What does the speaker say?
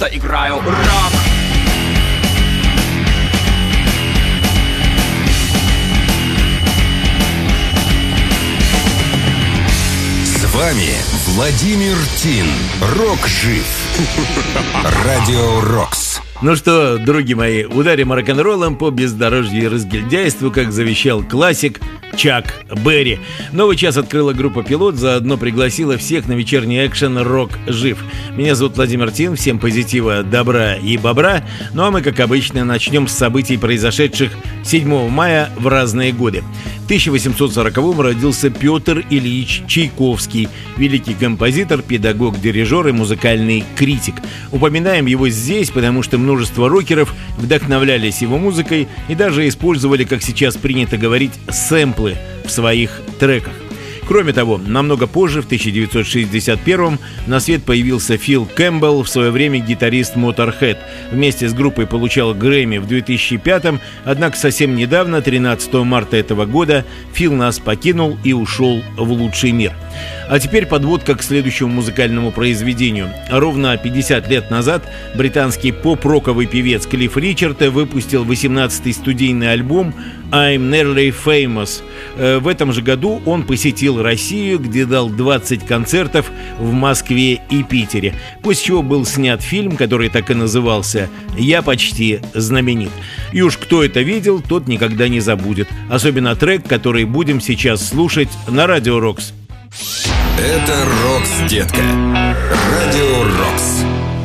Играю рок. С вами Владимир Тин. Рок жив. Радио Рокс. Ну что, други мои, ударим рок-н-роллом по бездорожью и разгильдяйству, как завещал классик Чак Берри. Новый час открыла группа «Пилот», заодно пригласила всех на вечерний экшен «Рок жив». Меня зовут Владимир Тин, всем позитива, добра и бобра. Ну а мы, как обычно, начнем с событий, произошедших 7 мая в разные годы. В 1840-м родился Петр Ильич Чайковский, великий композитор, педагог, дирижер и музыкальный критик. Упоминаем его здесь, потому что множество рокеров вдохновлялись его музыкой и даже использовали, как сейчас принято говорить, сэмплы в своих треках. Кроме того, намного позже, в 1961-м, на свет появился Фил Кэмпбелл, в свое время гитарист Motorhead. Вместе с группой получал Грэмми в 2005-м, однако совсем недавно, 13 марта этого года, Фил нас покинул и ушел в лучший мир. А теперь подводка к следующему музыкальному произведению. Ровно 50 лет назад британский поп-роковый певец Клифф Ричард выпустил 18-й студийный альбом «I'm Nearly Famous». В этом же году он посетил Россию, где дал 20 концертов в Москве и Питере, после чего был снят фильм, который так и назывался «Я почти знаменит». И уж кто это видел, тот никогда не забудет. Особенно трек, который будем сейчас слушать на Радио Рокс. Это Рокс, детка. Радио Рокс.